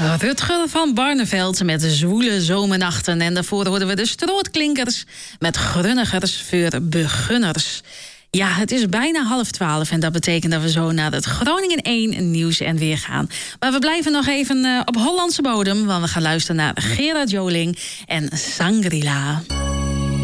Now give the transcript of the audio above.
Rutger van Barneveld met de zwoele zomernachten. En daarvoor hoorden we de strootklinkers met grunnigers voor begunners. Ja, het is bijna 11:30 en dat betekent dat we zo naar het Groningen 1 nieuws en weer gaan. Maar we blijven nog even op Hollandse bodem, want we gaan luisteren naar Gerard Joling en Sangrila.